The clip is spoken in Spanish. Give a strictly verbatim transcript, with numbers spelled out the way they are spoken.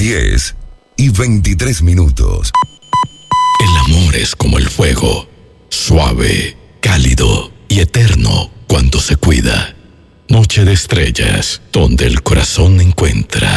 diez y veintitrés minutos. El amor es como el fuego, suave, cálido y eterno cuando se cuida. Noche de estrellas, donde el corazón encuentra